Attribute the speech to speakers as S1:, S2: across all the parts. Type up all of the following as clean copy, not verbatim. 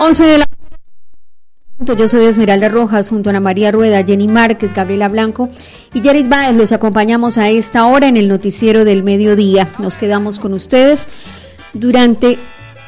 S1: 11 de la mañana. Yo soy Esmeralda Rojas, junto a Ana María Rueda, Jenny Márquez, Gabriela Blanco y Yarit Báez. Los acompañamos a esta hora en el noticiero del mediodía. Nos quedamos con ustedes durante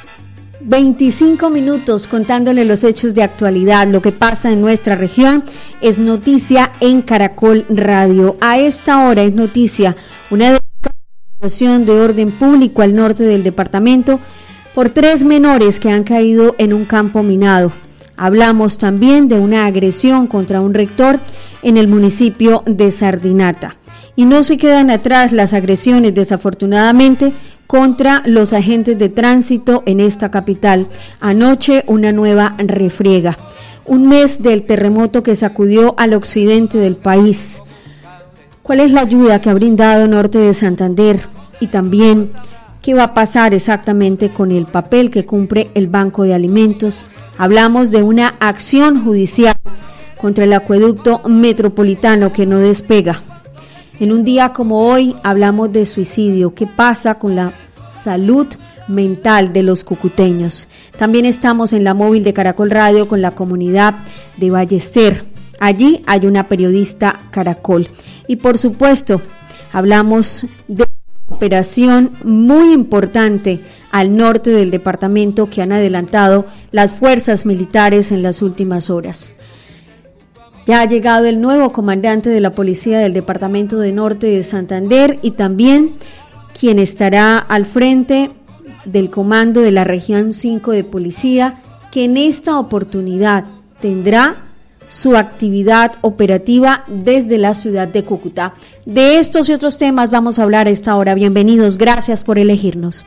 S1: 25 minutos contándole los hechos de actualidad. Lo que pasa en nuestra región es noticia en Caracol Radio. A esta hora es noticia una detención de orden público al norte del departamento por 3 menores que han caído en un campo minado. Hablamos también de una agresión contra un rector en el municipio de Sardinata. Y no se quedan atrás las agresiones, desafortunadamente, contra los agentes de tránsito en esta capital. Anoche una nueva refriega. Un mes del terremoto que sacudió al occidente del país. ¿Cuál es la ayuda que ha brindado Norte de Santander? Y también, ¿qué va a pasar exactamente con el papel que cumple el Banco de Alimentos? Hablamos de una acción judicial contra el acueducto metropolitano que no despega. En un día como hoy hablamos de suicidio. ¿Qué pasa con la salud mental de los cucuteños? También estamos en la móvil de Caracol Radio con la comunidad de Ballester. Allí hay una periodista Caracol. Y por supuesto, hablamos de una operación muy importante al norte del departamento que han adelantado las fuerzas militares en las últimas horas. Ya ha llegado el nuevo comandante de la policía del departamento de Norte de Santander y también quien estará al frente del comando de la región 5 de policía, que en esta oportunidad tendrá su actividad operativa desde la ciudad de Cúcuta. De estos y otros temas vamos a hablar a esta hora. Bienvenidos, gracias por elegirnos.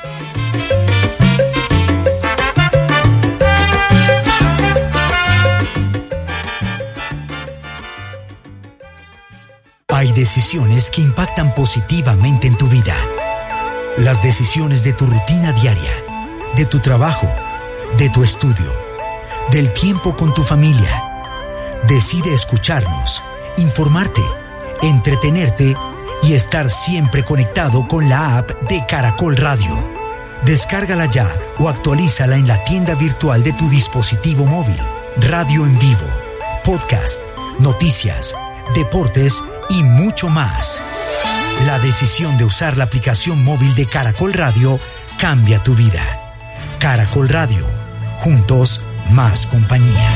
S2: Hay decisiones que impactan positivamente en tu vida. Las decisiones de tu rutina diaria, de tu trabajo, de tu estudio, del tiempo con tu familia. Decide escucharnos, informarte, entretenerte y estar siempre conectado con la app de Caracol Radio. Descárgala ya o actualízala en la tienda virtual de tu dispositivo móvil. Radio en vivo, podcast, noticias, deportes y mucho más. La decisión de usar la aplicación móvil de Caracol Radio cambia tu vida. Caracol Radio, juntos más compañía.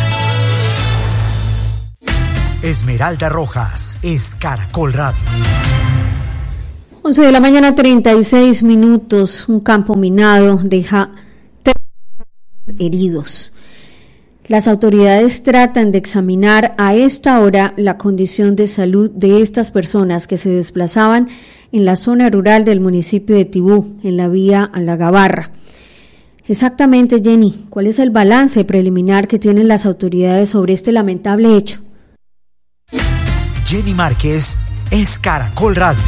S2: Esmeralda Rojas es Caracol Radio.
S1: 11 de la mañana, 36 minutos. Un campo minado deja 3 heridos. Las autoridades tratan de examinar a esta hora la condición de salud de estas personas que se desplazaban en la zona rural del municipio de Tibú, en la vía a La Gabarra. Exactamente, Jenny, ¿cuál es el balance preliminar que tienen las autoridades sobre este lamentable hecho?
S2: Jenny Márquez es Caracol Radio.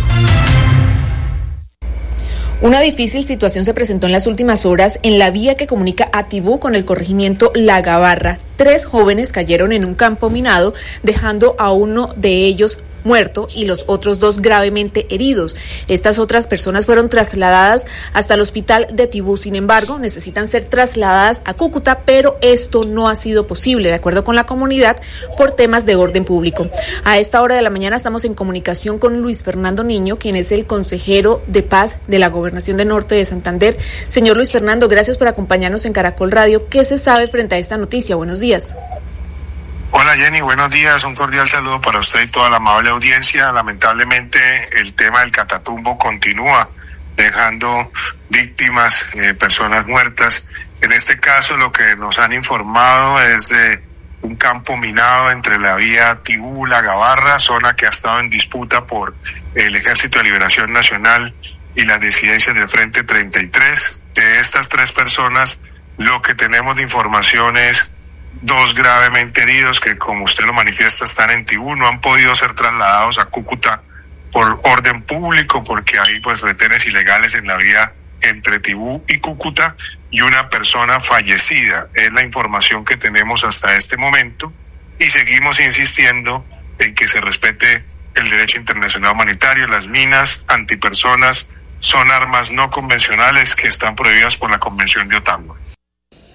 S3: Una difícil situación se presentó en las últimas horas en la vía que comunica a Tibú con el corregimiento La Gabarra. 3 jóvenes cayeron en un campo minado, dejando a uno de ellos muerto y los otros 2 gravemente heridos. Estas otras personas fueron trasladadas hasta el hospital de Tibú. Sin embargo, necesitan ser trasladadas a Cúcuta, pero esto no ha sido posible, de acuerdo con la comunidad, por temas de orden público. A esta hora de la mañana estamos en comunicación con Luis Fernando Niño, quien es el consejero de paz de la Gobernación de Norte de Santander. Señor Luis Fernando, gracias por acompañarnos en Caracol Radio. ¿Qué se sabe frente a esta noticia? Buenos días.
S4: Hola Jenny, buenos días, un cordial saludo para usted y toda la amable audiencia. Lamentablemente el tema del Catatumbo continúa dejando víctimas, personas muertas. En este caso lo que nos han informado es de un campo minado entre la vía Tibú-La Gabarra, zona que ha estado en disputa por el Ejército de Liberación Nacional y las disidencias del Frente 33. De estas 3 personas, lo que tenemos de información es 2 gravemente heridos que, como usted lo manifiesta, están en Tibú, no han podido ser trasladados a Cúcuta por orden público porque hay pues retenes ilegales en la vía entre Tibú y Cúcuta, y una persona fallecida. Es la información que tenemos hasta este momento y seguimos insistiendo en que se respete el derecho internacional humanitario. Las minas antipersonas son armas no convencionales que están prohibidas por la Convención de Ottawa.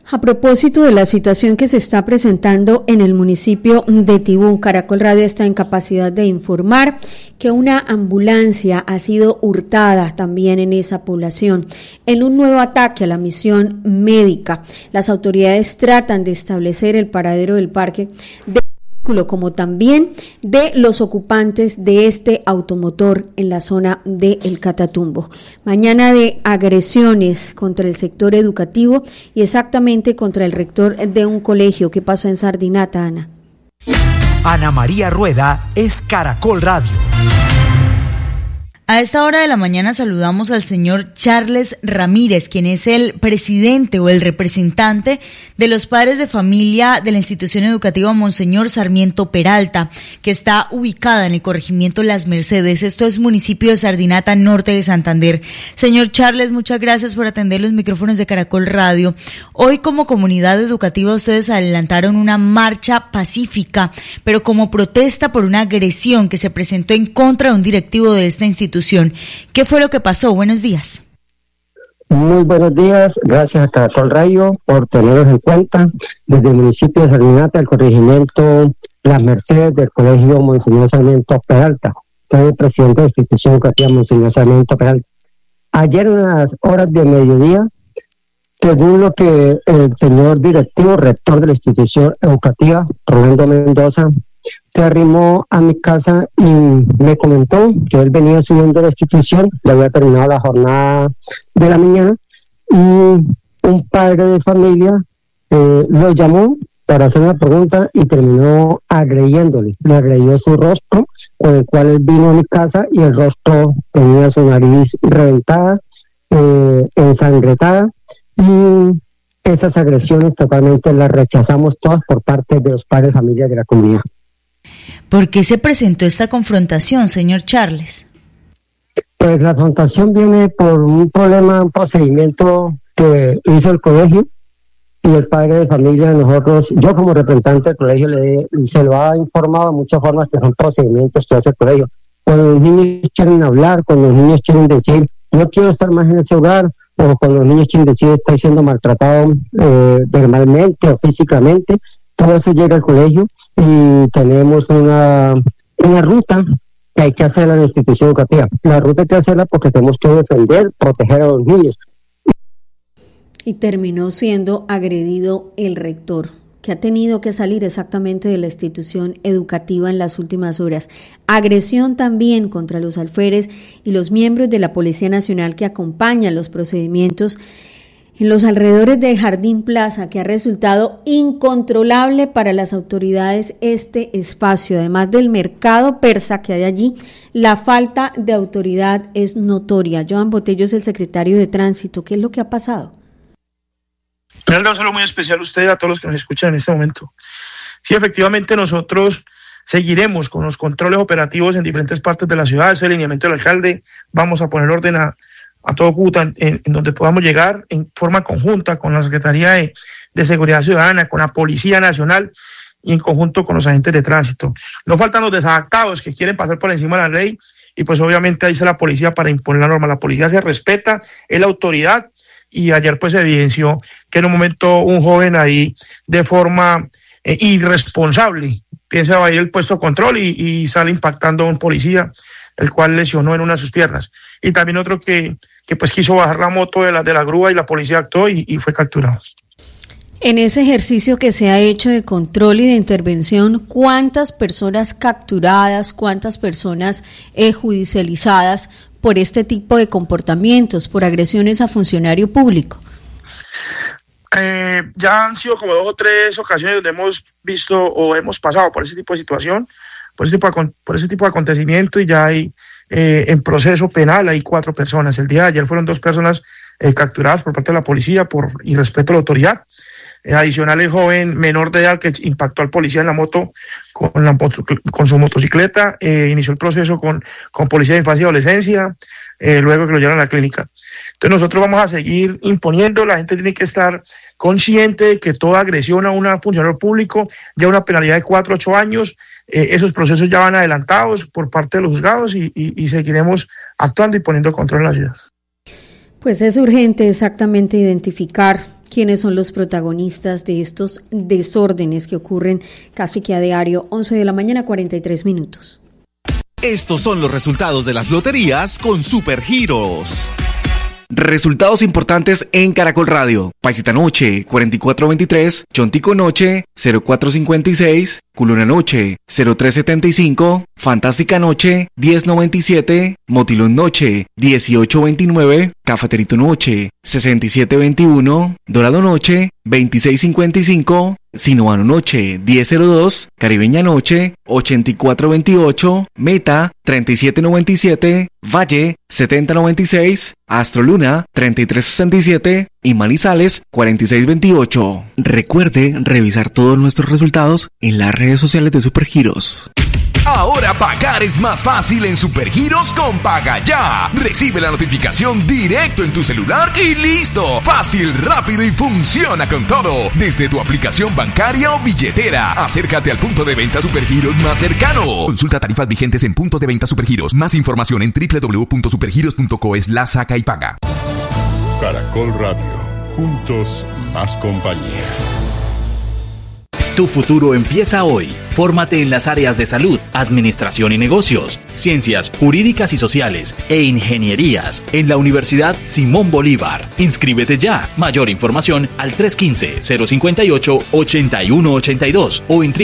S1: A propósito de la situación que se está presentando en el municipio de Tibú, Caracol Radio está en capacidad de informar que una ambulancia ha sido hurtada también en esa población. En un nuevo ataque a la misión médica, las autoridades tratan de establecer el paradero del parque de como también de los ocupantes de este automotor en la zona de El Catatumbo. Mañana de agresiones contra el sector educativo y exactamente contra el rector de un colegio. ¿Qué pasó en Sardinata, Ana?
S2: Ana María Rueda es Caracol Radio.
S5: A esta hora de la mañana saludamos al señor Charles Ramírez, quien es el presidente o el representante de los padres de familia de la institución educativa Monseñor Sarmiento Peralta, que está ubicada en el corregimiento Las Mercedes. Esto es municipio de Sardinata, norte de Santander. Señor Charles, muchas gracias por atender los micrófonos de Caracol Radio. Hoy, como comunidad educativa, ustedes adelantaron una marcha pacífica, pero como protesta por una agresión que se presentó en contra de un directivo de esta institución. ¿Qué fue lo que pasó? Buenos días.
S6: Muy buenos días, gracias a Caracol Radio por tenernos en cuenta. Desde el municipio de Sardinata, el corregimiento Las Mercedes del Colegio Monseñor Sarmiento Peralta. Soy el presidente de la institución educativa Monseñor Sarmiento Peralta. Ayer en las horas de mediodía, según lo que el señor directivo, rector de la institución educativa, Rolando Mendoza, se arrimó a mi casa y me comentó que él venía subiendo a la institución, le había terminado la jornada de la mañana, y un padre de familia lo llamó para hacer una pregunta y terminó agrediéndole. Le agredió su rostro, con el cual él vino a mi casa y el rostro tenía su nariz reventada, ensangrentada, y esas agresiones totalmente las rechazamos todas por parte de los padres de familia de la comunidad.
S5: ¿Por qué se presentó esta confrontación, señor Charles?
S6: Pues la confrontación viene por un problema, un procedimiento que hizo el colegio y el padre de familia. Nosotros, yo como representante del colegio, se lo ha informado de muchas formas que son procedimientos que hace el colegio. Cuando los niños quieren hablar, cuando los niños quieren decir, no quiero estar más en ese hogar, o cuando los niños quieren decir, estoy siendo maltratado verbalmente o físicamente, todo eso llega al colegio y tenemos una ruta que hay que hacer en la institución educativa. La ruta hay que hacerla porque tenemos que defender, proteger a los niños.
S1: Y terminó siendo agredido el rector, que ha tenido que salir exactamente de la institución educativa en las últimas horas. Agresión también contra los alférez y los miembros de la Policía Nacional que acompañan los procedimientos en los alrededores de Jardín Plaza, que ha resultado incontrolable para las autoridades este espacio. Además del mercado persa que hay allí, la falta de autoridad es notoria. Joan Botello es el secretario de Tránsito. ¿Qué es lo que ha pasado?
S7: Un saludo muy especial a usted y a todos los que nos escuchan en este momento. Sí, efectivamente nosotros seguiremos con los controles operativos en diferentes partes de la ciudad. Ese es el lineamiento del alcalde. Vamos a poner orden a todo Cúcuta en donde podamos llegar en forma conjunta con la Secretaría de Seguridad Ciudadana, con la Policía Nacional y en conjunto con los agentes de tránsito. No faltan los desadaptados que quieren pasar por encima de la ley y pues obviamente ahí está la policía para imponer la norma. La policía se respeta, es la autoridad, y ayer pues se evidenció que en un momento un joven ahí de forma irresponsable piensa evadir el puesto de control y sale impactando a un policía, el cual lesionó en una de sus piernas. Y también otro que pues quiso bajar la moto de la grúa y la policía actuó y fue capturado.
S1: En ese ejercicio que se ha hecho de control y de intervención, ¿cuántas personas capturadas, cuántas personas judicializadas por este tipo de comportamientos, por agresiones a funcionario público?
S7: Ya han sido como 2 o 3 ocasiones donde hemos visto o hemos pasado por ese tipo de situación, por ese tipo de acontecimiento, y ya hay en proceso penal hay 4 personas. El día de ayer fueron 2 personas capturadas por parte de la policía por irrespeto a la autoridad. Adicional, el joven menor de edad que impactó al policía en la moto con su motocicleta, inició el proceso con policía de infancia y adolescencia, luego que lo llevaron a la clínica. Entonces nosotros vamos a seguir imponiendo. La gente tiene que estar consciente de que toda agresión a un funcionario público lleva una penalidad de 4 a 8 años. Esos procesos ya van adelantados por parte de los juzgados y seguiremos actuando y poniendo control en la ciudad.
S1: Pues es urgente exactamente identificar quiénes son los protagonistas de estos desórdenes que ocurren casi que a diario. 11 de la mañana, 43 minutos.
S8: Estos son los resultados de las loterías con Supergiros. Resultados importantes en Caracol Radio. Paisita Noche, 4423, Chontico Noche, 0456, Culona Noche, 0375, Fantástica Noche, 1097, Motilón Noche, 1829, Cafeterito Noche, 6721, Dorado Noche, 2655, Sinuano Noche, 1002, Caribeña Noche, 8428, Meta, 3797, Valle, 7096, Astroluna, 3367 y Manizales, 4628. Recuerde revisar todos nuestros resultados en las redes sociales de Supergiros.
S9: Ahora pagar es más fácil en Supergiros con Paga Ya. Recibe la notificación directo en tu celular y listo. Fácil, rápido y funciona con todo. Desde tu aplicación bancaria o billetera. Acércate al punto de venta Supergiros más cercano. Consulta tarifas vigentes en puntos de venta Supergiros. Más información en www.supergiros.co/saca y paga.
S10: Caracol Radio. Juntos, más compañía.
S11: Tu futuro empieza hoy. Fórmate en las áreas de salud, administración y negocios, ciencias jurídicas y sociales e ingenierías en la Universidad Simón Bolívar. Inscríbete ya. Mayor información al 315-058-8182 o en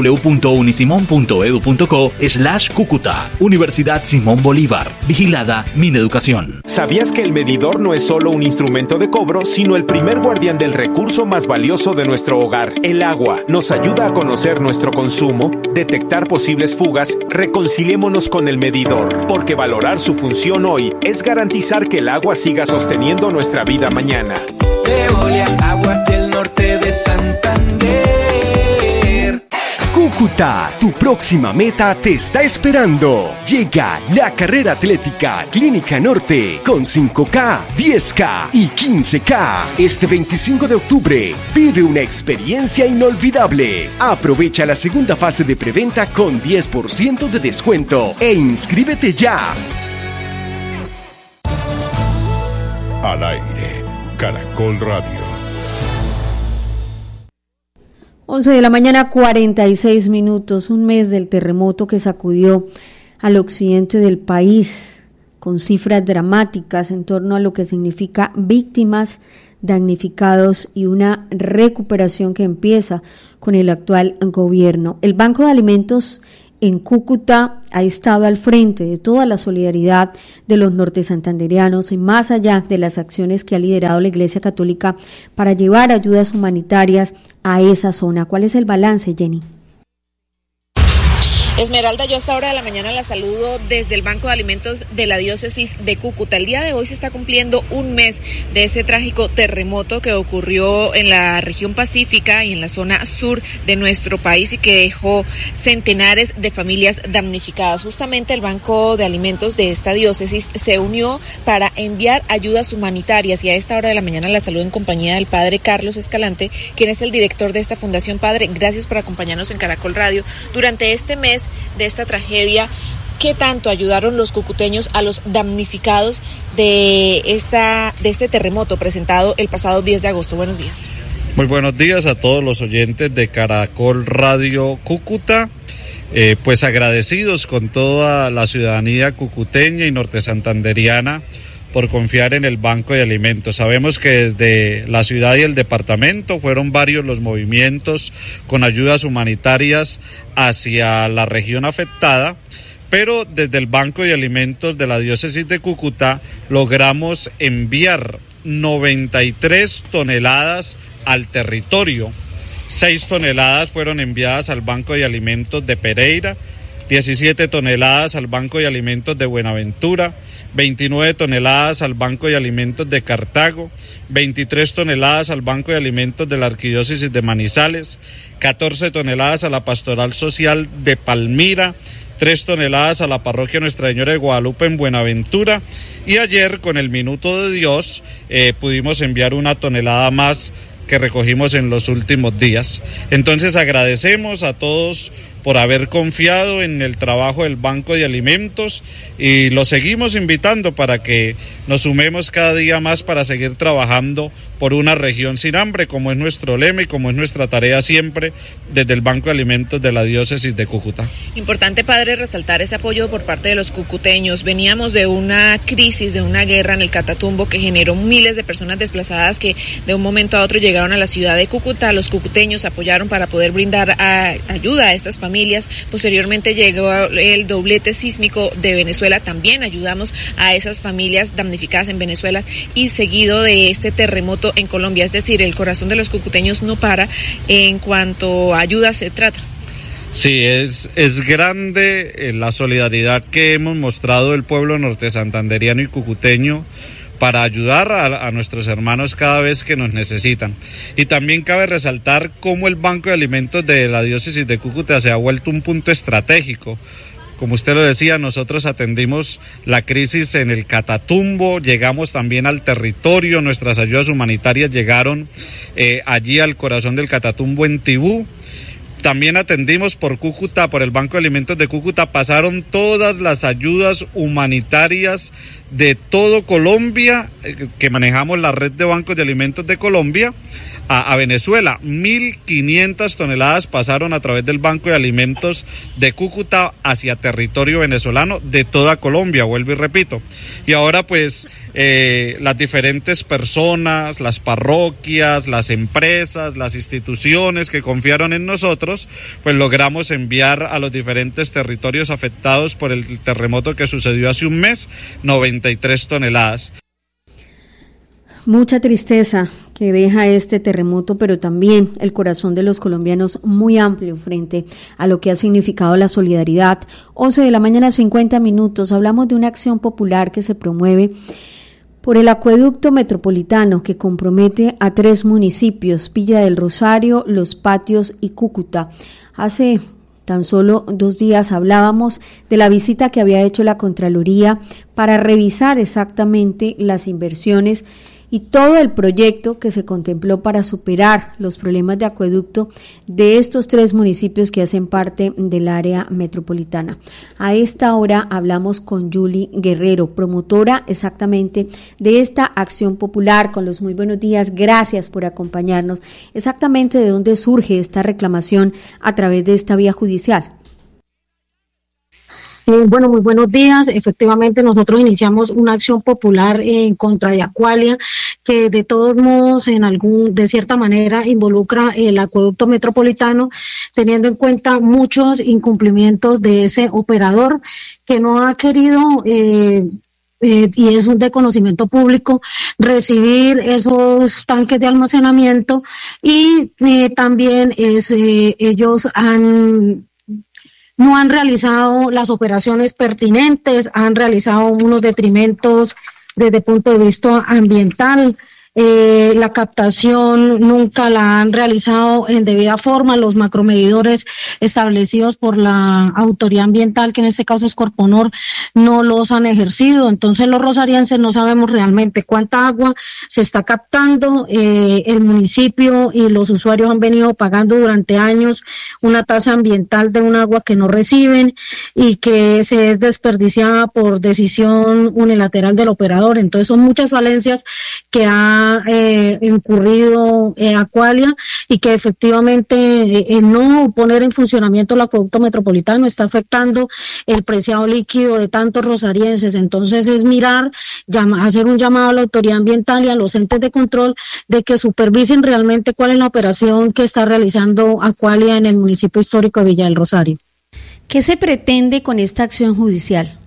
S11: www.unisimon.edu.co/Cúcuta. Universidad Simón Bolívar. Vigilada Mineducación.
S12: ¿Sabías que el medidor no es solo un instrumento de cobro, sino el primer guardián del recurso más valioso de nuestro hogar, el agua? Nos ayuda a conocer nuestro consumo, detectar posibles fugas. Reconciliémonos con el medidor, porque valorar su función hoy es garantizar que el agua siga sosteniendo nuestra vida mañana.
S13: Veolia, Aguas del Norte de Santander.
S14: Cúcuta, tu próxima meta te está esperando. Llega la carrera atlética Clínica Norte con 5K, 10K y 15K. Este 25 de octubre vive una experiencia inolvidable. Aprovecha la segunda fase de preventa con 10% de descuento e inscríbete ya.
S10: Al aire, Caracol Radio.
S1: 11 de la mañana, 46 minutos, un mes del terremoto que sacudió al occidente del país, con cifras dramáticas en torno a lo que significa víctimas, damnificados y una recuperación que empieza con el actual gobierno. El Banco de Alimentos en Cúcuta ha estado al frente de toda la solidaridad de los nortesantanderianos y más allá de las acciones que ha liderado la Iglesia Católica para llevar ayudas humanitarias a esa zona. ¿Cuál es el balance, Jenny?
S3: Esmeralda, yo a esta hora de la mañana la saludo desde el Banco de Alimentos de la Diócesis de Cúcuta. El día de hoy se está cumpliendo un mes de ese trágico terremoto que ocurrió en la región pacífica y en la zona sur de nuestro país y que dejó centenares de familias damnificadas. Justamente el Banco de Alimentos de esta diócesis se unió para enviar ayudas humanitarias y a esta hora de la mañana la saludo en compañía del padre Carlos Escalante, quien es el director de esta fundación. Padre, gracias por acompañarnos en Caracol Radio. Durante este mes de esta tragedia, ¿qué tanto ayudaron los cucuteños a los damnificados de este terremoto presentado el pasado 10 de agosto? Buenos días.
S15: Muy buenos días a todos los oyentes de Caracol Radio Cúcuta. Pues agradecidos con toda la ciudadanía cucuteña y nortesantanderiana por confiar en el Banco de Alimentos. Sabemos que desde la ciudad y el departamento fueron varios los movimientos con ayudas humanitarias hacia la región afectada, pero desde el Banco de Alimentos de la Diócesis de Cúcuta logramos enviar 93 toneladas al territorio. 6 toneladas fueron enviadas al Banco de Alimentos de Pereira, 17 toneladas al Banco de Alimentos de Buenaventura, 29 toneladas al Banco de Alimentos de Cartago, 23 toneladas al Banco de Alimentos de la Arquidiócesis de Manizales, 14 toneladas a la Pastoral Social de Palmira, 3 toneladas a la Parroquia Nuestra Señora de Guadalupe en Buenaventura y ayer con el Minuto de Dios pudimos enviar 1 tonelada más que recogimos en los últimos días. Entonces agradecemos a todos por haber confiado en el trabajo del Banco de Alimentos, y los seguimos invitando para que nos sumemos cada día más para seguir trabajando por una región sin hambre, como es nuestro lema y como es nuestra tarea siempre desde el Banco de Alimentos de la Diócesis de Cúcuta.
S3: Importante, padre, resaltar ese apoyo por parte de los cucuteños. Veníamos de una crisis, de una guerra en el Catatumbo que generó miles de personas desplazadas que de un momento a otro llegaron a la ciudad de Cúcuta. Los cucuteños apoyaron para poder brindar ayuda a estas familias. Posteriormente llegó el doblete sísmico de Venezuela, también ayudamos a esas familias damnificadas en Venezuela, y seguido de este terremoto en Colombia. Es decir, el corazón de los cucuteños no para en cuanto a ayuda se trata.
S15: Sí, es grande la solidaridad que hemos mostrado el pueblo norte santanderiano y cucuteño para ayudar a nuestros hermanos cada vez que nos necesitan. Y también cabe resaltar cómo el Banco de Alimentos de la Diócesis de Cúcuta se ha vuelto un punto estratégico. Como usted lo decía, nosotros atendimos la crisis en el Catatumbo, llegamos también al territorio, nuestras ayudas humanitarias llegaron allí al corazón del Catatumbo en Tibú. También atendimos por Cúcuta, por el Banco de Alimentos de Cúcuta, pasaron todas las ayudas humanitarias de todo Colombia, que manejamos la red de bancos de alimentos de Colombia, a Venezuela. 1.500 toneladas pasaron a través del Banco de Alimentos de Cúcuta hacia territorio venezolano de toda Colombia, vuelvo y repito. Y ahora pues las diferentes personas, las parroquias, las empresas, las instituciones que confiaron en nosotros, pues logramos enviar a los diferentes territorios afectados por el terremoto que sucedió hace un mes, 93 toneladas.
S1: Mucha tristeza que deja este terremoto, pero también el corazón de los colombianos muy amplio frente a lo que ha significado la solidaridad. 11 de la mañana, 50 minutos. Hablamos de una acción popular que se promueve por el acueducto metropolitano que compromete a 3 municipios, Villa del Rosario, Los Patios y Cúcuta. Hace tan solo 2 días hablábamos de la visita que había hecho la Contraloría para revisar exactamente las inversiones y todo el proyecto que se contempló para superar los problemas de acueducto de estos 3 municipios que hacen parte del área metropolitana. A esta hora hablamos con Yuli Guerrero, promotora exactamente de esta acción popular. Con los muy buenos días, gracias por acompañarnos. Exactamente de dónde surge esta reclamación a través de esta vía judicial.
S16: Bueno, muy buenos días. Efectivamente, nosotros iniciamos una acción popular en contra de Aqualia, que de todos modos, de cierta manera, involucra el acueducto metropolitano, teniendo en cuenta muchos incumplimientos de ese operador que no ha querido y es un de conocimiento público, recibir esos tanques de almacenamiento y también ellos no han realizado las operaciones pertinentes, han realizado unos detrimentos desde el punto de vista ambiental. La captación nunca la han realizado en debida forma. Los macromedidores establecidos por la autoridad ambiental, que en este caso es Corponor, no los han ejercido. Entonces los rosarienses no sabemos realmente cuánta agua se está captando. El municipio y los usuarios han venido pagando durante años una tasa ambiental de un agua que no reciben y que se es desperdiciada por decisión unilateral del operador. Entonces son muchas falencias que ha incurrido Aqualia y que efectivamente no poner en funcionamiento el acueducto metropolitano está afectando el preciado líquido de tantos rosarienses. Entonces es hacer un llamado a la autoridad ambiental y a los entes de control de que supervisen realmente cuál es la operación que está realizando Aqualia en el municipio histórico de Villa del Rosario.
S1: ¿Qué se pretende con esta acción judicial?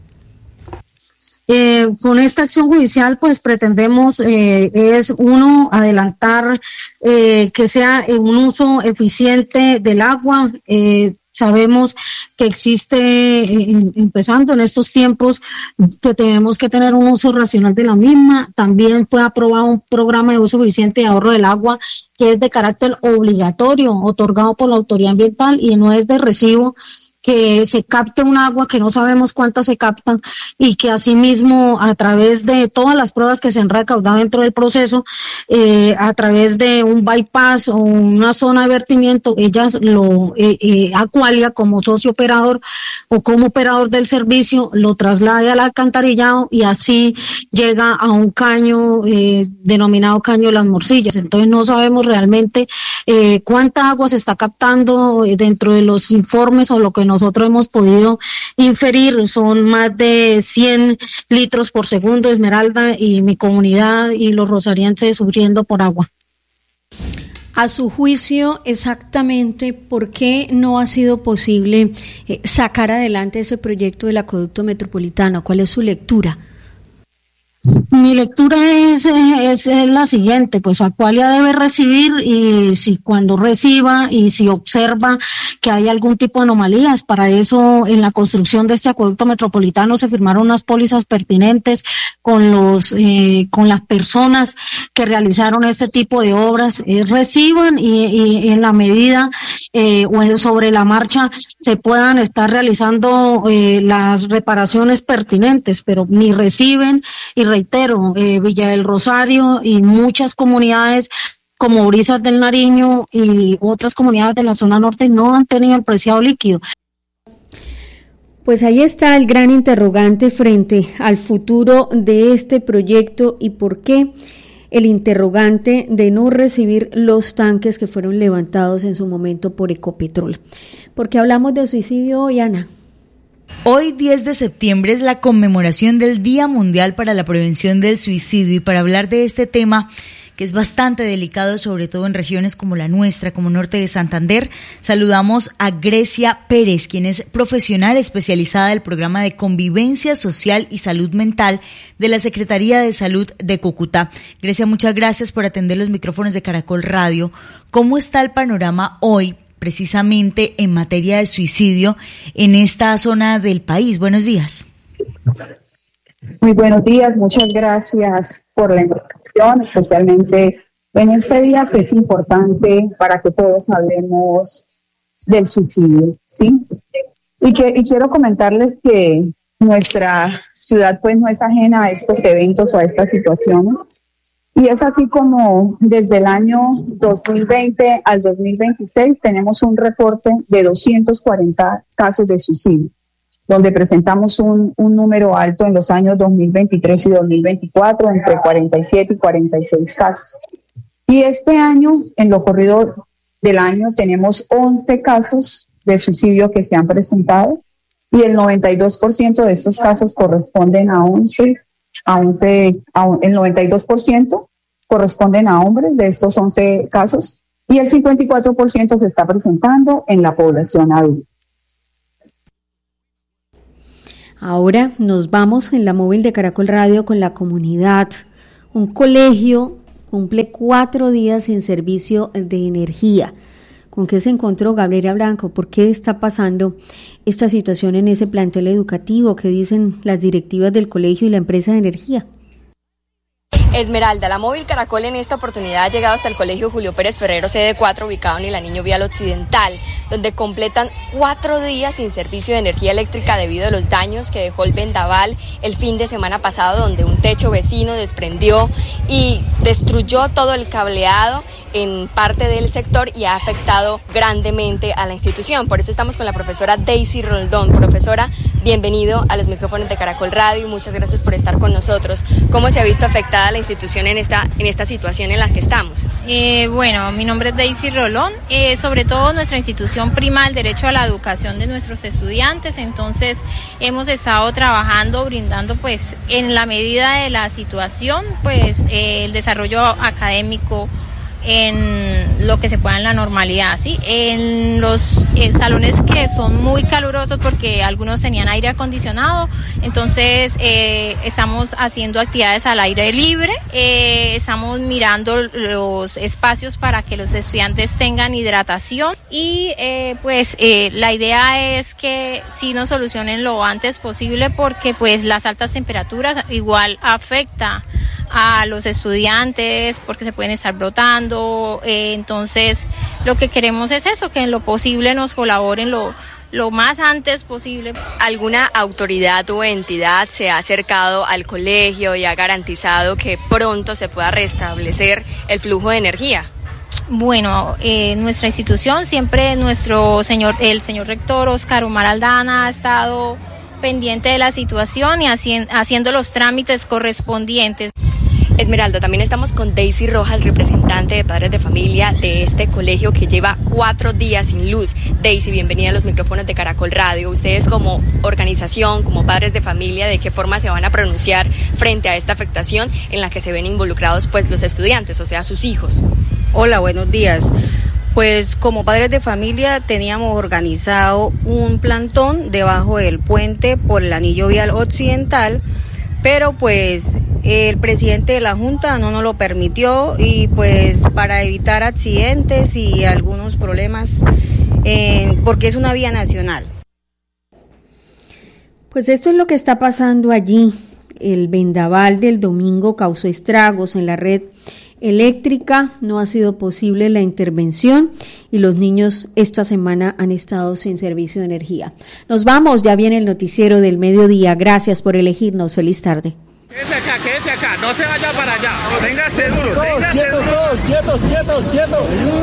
S16: Con esta acción judicial pues pretendemos adelantar que sea un uso eficiente del agua. Sabemos que existe, empezando en estos tiempos, que tenemos que tener un uso racional de la misma. También fue aprobado un programa de uso eficiente y ahorro del agua que es de carácter obligatorio, otorgado por la autoridad ambiental y no es de recibo que se capte un agua que no sabemos cuántas se captan y que asimismo a través de todas las pruebas que se han recaudado dentro del proceso, a través de un bypass o una zona de vertimiento, ellas Acualia como socio operador o como operador del servicio lo traslade al alcantarillado y así llega a un caño denominado Caño de las Morcillas. Entonces no sabemos realmente cuánta agua se está captando dentro de los informes o lo que nosotros hemos podido inferir. Son más de 100 litros por segundo, Esmeralda, y mi comunidad y los rosarienses sufriendo por agua.
S1: A su juicio, exactamente, ¿por qué no ha sido posible sacar adelante ese proyecto del acueducto metropolitano? ¿Cuál es su lectura?
S16: Mi lectura es la siguiente, pues Acualia debe recibir y si cuando reciba y si observa que hay algún tipo de anomalías, para eso en la construcción de este acueducto metropolitano se firmaron unas pólizas pertinentes con las personas que realizaron este tipo de obras, reciban y en la medida o sobre la marcha se puedan estar realizando las reparaciones pertinentes, pero ni reciben. Y reitero, Villa del Rosario y muchas comunidades como Brisas del Nariño y otras comunidades de la zona norte no han tenido el preciado líquido.
S1: Pues ahí está el gran interrogante frente al futuro de este proyecto y por qué el interrogante de no recibir los tanques que fueron levantados en su momento por Ecopetrol. Porque hablamos de suicidio hoy, Ana.
S5: Hoy 10 de septiembre es la conmemoración del Día Mundial para la Prevención del Suicidio y para hablar de este tema que es bastante delicado, sobre todo en regiones como la nuestra, como Norte de Santander, saludamos a Grecia Pérez, quien es profesional especializada del programa de Convivencia Social y Salud Mental de la Secretaría de Salud de Cúcuta. Grecia, muchas gracias por atender los micrófonos de Caracol Radio. ¿Cómo está el panorama hoy precisamente en materia de suicidio en esta zona del país? Buenos días.
S17: Muy buenos días, muchas gracias por la invitación, especialmente en este día que es importante para que todos hablemos del suicidio, ¿sí? Y quiero comentarles que nuestra ciudad pues no es ajena a estos eventos o a esta situación. Y es así como desde el año 2020 al 2026 tenemos un reporte de 240 casos de suicidio, donde presentamos un número alto en los años 2023 y 2024, entre 47 y 46 casos. Y este año, en lo corrido del año, tenemos 11 casos de suicidio que se han presentado y el 92% de estos casos corresponden el 92% corresponden a hombres de estos 11 casos y el 54% se está presentando en la población adulta.
S1: Ahora nos vamos en la móvil de Caracol Radio con la comunidad. Un colegio cumple 4 días sin servicio de energía. ¿Con qué se encontró Gabriela Blanco? ¿Por qué está pasando esta situación en ese plantel educativo? ¿Qué dicen las directivas del colegio y la empresa de energía?
S18: Esmeralda, la móvil Caracol en esta oportunidad ha llegado hasta el colegio Julio Pérez Ferrero, sede 4, ubicado en el Anillo Vial Occidental, donde completan 4 días sin servicio de energía eléctrica debido a los daños que dejó el vendaval el fin de semana pasado, donde un techo vecino desprendió y destruyó todo el cableado en parte del sector y ha afectado grandemente a la institución. Por eso estamos con la profesora Daisy Roldón. Profesora, bienvenido a los micrófonos de Caracol Radio y muchas gracias por estar con nosotros. ¿Cómo se ha visto afectada la institución en esta situación en la que estamos?
S19: Bueno, mi nombre es Daisy Rolón. Sobre todo nuestra institución prima el derecho a la educación de nuestros estudiantes, entonces hemos estado trabajando, brindando pues en la medida de la situación pues el desarrollo académico en lo que se pueda en la normalidad, ¿sí? En los salones que son muy calurosos porque algunos tenían aire acondicionado, entonces estamos haciendo actividades al aire libre, estamos mirando los espacios para que los estudiantes tengan hidratación y la idea es que sí nos solucionen lo antes posible porque pues las altas temperaturas igual afecta a los estudiantes porque se pueden estar brotando, entonces lo que queremos es eso, que en lo posible nos colaboren lo más antes posible.
S18: ¿Alguna autoridad o entidad se ha acercado al colegio y ha garantizado que pronto se pueda restablecer el flujo de energía?
S19: Bueno, nuestra institución siempre, el señor rector Oscar Omar Aldana ha estado pendiente de la situación y haciendo los trámites correspondientes.
S18: Esmeralda, también estamos con Daisy Rojas, representante de padres de familia de este colegio que lleva 4 días sin luz. Daisy, bienvenida a los micrófonos de Caracol Radio. Ustedes como organización, como padres de familia, ¿de qué forma se van a pronunciar frente a esta afectación en la que se ven involucrados pues los estudiantes, o sea, sus hijos?
S20: Hola, buenos días. Pues como padres de familia teníamos organizado un plantón debajo del puente por el anillo vial occidental, pero pues el presidente de la Junta no nos lo permitió y pues para evitar accidentes y algunos problemas, porque es una vía nacional.
S1: Pues esto es lo que está pasando allí. El vendaval del domingo causó estragos en la red eléctrica, no ha sido posible la intervención y los niños esta semana han estado sin servicio de energía. Nos vamos, ya viene el noticiero del mediodía. Gracias por elegirnos. Feliz tarde.
S21: Quédese acá, no se vaya para allá. Véngase duro, quietos.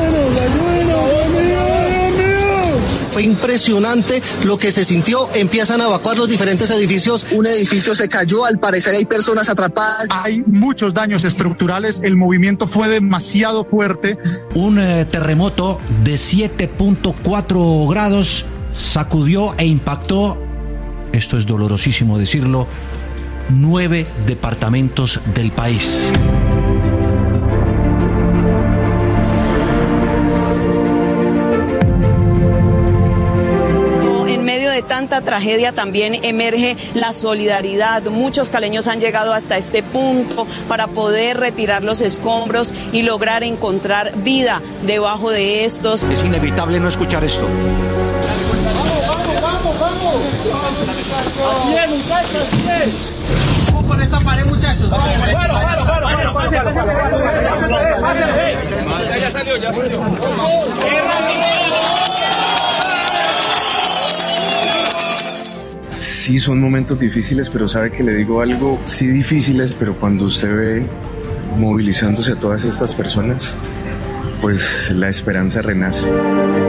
S22: Fue impresionante lo que se sintió, empiezan a evacuar los diferentes edificios. Un edificio se cayó, al parecer hay personas atrapadas.
S23: Hay muchos daños estructurales, el movimiento fue demasiado fuerte.
S24: Un terremoto de 7.4 grados sacudió e impactó, esto es dolorosísimo decirlo, 9 departamentos del país.
S25: De tanta tragedia también emerge la solidaridad. Muchos caleños han llegado hasta este punto para poder retirar los escombros y lograr encontrar vida debajo de estos.
S24: Es inevitable no escuchar esto.
S21: Vamos. Así es, muchachos, así es. Vamos con esta pared, muchachos. Ya salió.
S26: Sí, son momentos difíciles, pero sabe que le digo algo, sí difíciles, pero cuando usted ve movilizándose a todas estas personas, pues la esperanza renace.